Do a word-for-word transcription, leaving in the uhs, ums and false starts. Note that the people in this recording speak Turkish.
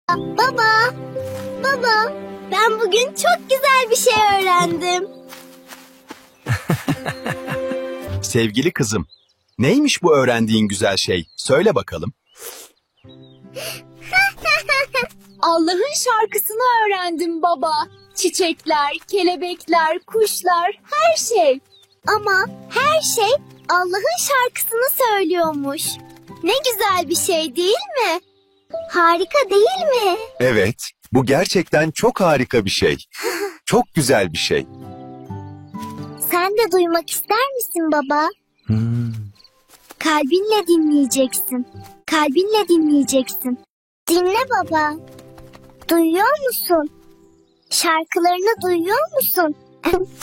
Baba, baba, ben bugün çok güzel bir şey öğrendim. Sevgili kızım, neymiş bu öğrendiğin güzel şey? Söyle bakalım. Allah'ın şarkısını öğrendim baba. Çiçekler, kelebekler, kuşlar, her şey. Ama her şey Allah'ın şarkısını söylüyormuş. Ne güzel bir şey değil mi? Harika değil mi? Evet, bu gerçekten çok harika bir şey. Çok güzel bir şey. Sen de duymak ister misin baba? Hmm. Kalbinle dinleyeceksin. Kalbinle dinleyeceksin. Dinle baba. Duyuyor musun? Şarkılarını duyuyor musun?